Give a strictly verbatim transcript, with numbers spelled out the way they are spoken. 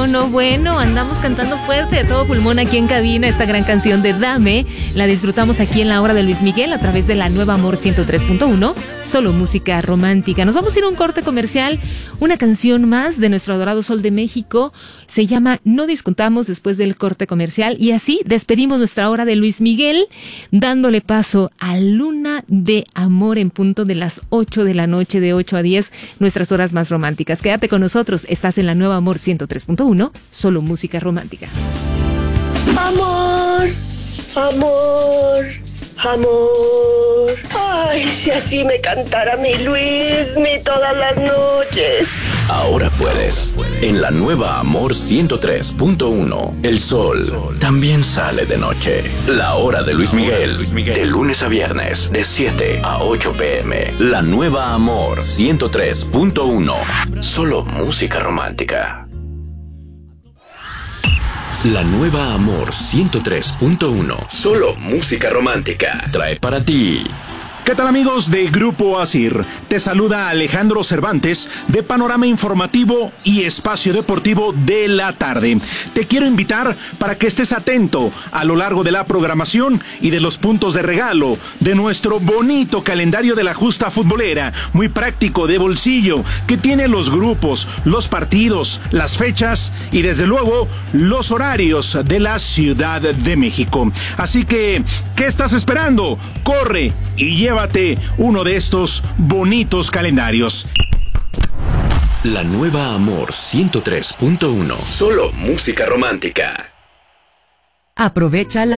no? Bueno, andamos cantando fuerte a todo pulmón aquí en cabina esta gran canción de Dame. La disfrutamos aquí en la hora de Luis Miguel a través de la Nueva Amor ciento tres punto uno, solo música romántica. Nos vamos a ir a un corte comercial, una canción más de nuestro adorado Sol de México. Se llama No Discutamos después del corte comercial y así despedimos nuestra hora de Luis Miguel, dándole paso a Luna de Amor en punto de las ocho de la noche, de ocho a diez, nuestras horas más románticas. Quédate con nosotros, estás en la Nueva Amor ciento tres punto uno, solo música romántica. Amor, amor, amor. Ay, si así me cantara mi Luismi todas las noches. Ahora puedes. En la Nueva Amor ciento tres punto uno, el sol también sale de noche. La hora de Luis Miguel, de lunes a viernes, de siete a ocho pm. La Nueva Amor ciento tres punto uno, solo música romántica. La Nueva Amor ciento tres punto uno, solo música romántica, trae para ti. ¿Qué tal, amigos de Grupo Asir? Te saluda Alejandro Cervantes de Panorama Informativo y Espacio Deportivo de la Tarde. Te quiero invitar para que estés atento a lo largo de la programación y de los puntos de regalo de nuestro bonito calendario de la justa futbolera, muy práctico, de bolsillo, que tiene los grupos, los partidos, las fechas y desde luego los horarios de la Ciudad de México. Así que, ¿qué estás esperando? Corre y lleva Llévate uno de estos bonitos calendarios. La Nueva Amor ciento tres punto uno, solo música romántica. Aprovecha la